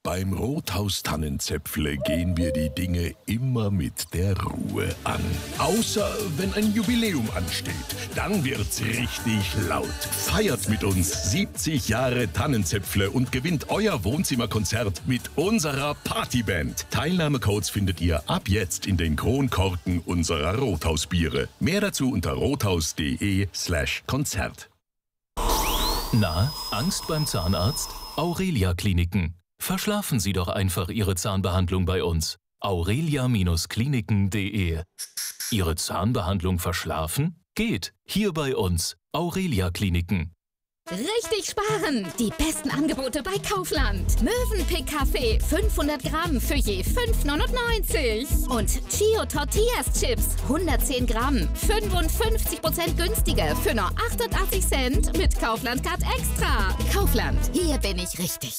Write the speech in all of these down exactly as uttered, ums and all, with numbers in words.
Beim Rothaus Tannenzäpfle gehen wir die Dinge immer mit der Ruhe an. Außer wenn ein Jubiläum ansteht. Dann wird's richtig laut. Feiert mit uns siebzig Jahre Tannenzäpfle und gewinnt euer Wohnzimmerkonzert mit unserer Partyband. Teilnahmecodes findet ihr ab jetzt in den Kronkorken unserer Rothausbiere. Mehr dazu unter rothaus.de slash Konzert. Na, Angst beim Zahnarzt? Aurelia Kliniken. Verschlafen Sie doch einfach Ihre Zahnbehandlung bei uns. aurelia Kliniken punkt de. Ihre Zahnbehandlung verschlafen? Geht. Hier bei uns. Aurelia Kliniken. Richtig sparen! Die besten Angebote bei Kaufland. Mövenpick Kaffee fünfhundert Gramm für je fünf neunundneunzig. Und Chio Tortillas Chips hundertzehn Gramm. fünfundfünfzig Prozent günstiger für nur achtundachtzig Cent mit Kaufland Card Extra. Kaufland, hier bin ich richtig.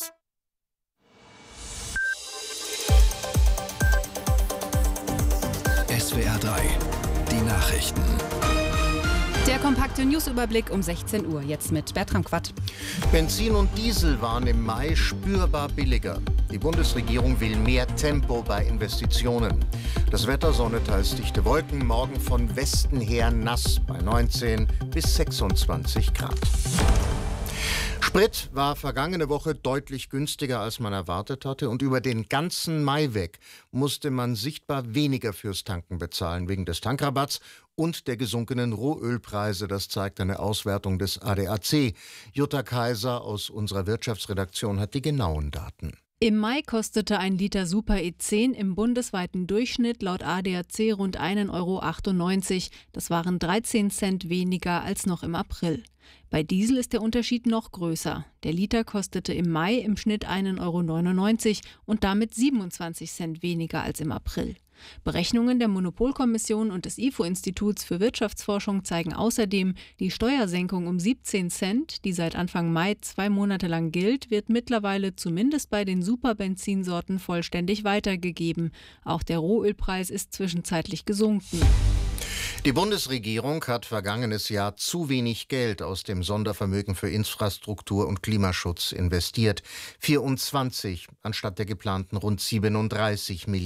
S W R drei, die Nachrichten. Der kompakte Newsüberblick um sechzehn Uhr, jetzt mit Bertram Quatt. Benzin und Diesel waren im Mai spürbar billiger. Die Bundesregierung will mehr Tempo bei Investitionen. Das Wetter: Sonne, teils dichte Wolken, morgen von Westen her nass bei neunzehn bis sechsundzwanzig Grad. Sprit war vergangene Woche deutlich günstiger, als man erwartet hatte, und über den ganzen Mai weg musste man sichtbar weniger fürs Tanken bezahlen, wegen des Tankrabatts und der gesunkenen Rohölpreise. Das zeigt eine Auswertung des A D A C. Jutta Kaiser aus unserer Wirtschaftsredaktion hat die genauen Daten. Im Mai kostete ein Liter Super E zehn im bundesweiten Durchschnitt laut A D A C rund ein Euro achtundneunzig. Das waren dreizehn Cent weniger als noch im April. Bei Diesel ist der Unterschied noch größer. Der Liter kostete im Mai im Schnitt ein Euro neunundneunzig und damit siebenundzwanzig Cent weniger als im April. Berechnungen der Monopolkommission und des I F O-Instituts für Wirtschaftsforschung zeigen außerdem, die Steuersenkung um siebzehn Cent, die seit Anfang Mai zwei Monate lang gilt, wird mittlerweile zumindest bei den Superbenzinsorten vollständig weitergegeben. Auch der Rohölpreis ist zwischenzeitlich gesunken. Die Bundesregierung hat vergangenes Jahr zu wenig Geld aus dem Sondervermögen für Infrastruktur und Klimaschutz investiert. vierundzwanzig anstatt der geplanten rund siebenunddreißig Milliarden.